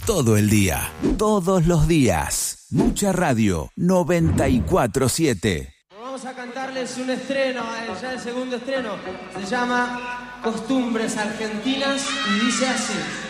todo el día, todos los días. Mucha Radio 94.7. Vamos a cantarles un estreno, ya el segundo estreno. Se llama Costumbres Argentinas y dice así.